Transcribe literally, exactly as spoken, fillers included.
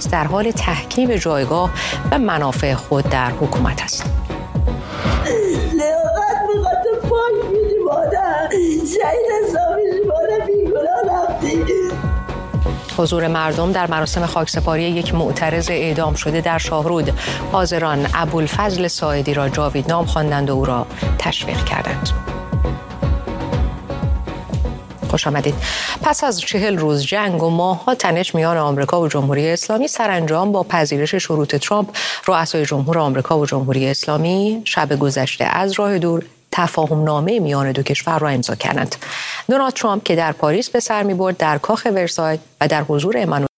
حماس در حال تحکیم جایگاه و منافع خود در حکومت است. لیاقت میخواد پاک میدی مادر، شهید حسابی مادر بیگناه رفتی. حضور مردم در مراسم خاکسپاری یک معترض اعدام شده در شاهرود، حاضران ابوالفضل ساعدی را جاویدنام خواندند و او را تشویق کردند. خوش آمدید. پس از چهل روز جنگ و ماه‌ها تنش میان آمریکا و جمهوری اسلامی، سرانجام با پذیرش شروط ترامپ، رؤسای جمهور آمریکا و جمهوری اسلامی شب گذشته از راه دور تفاهم نامه میان دو کشور را امضا کردند. دونالد ترامپ که در پاریس به سر می‌برد، در کاخ ورسای و در حضور امانوئل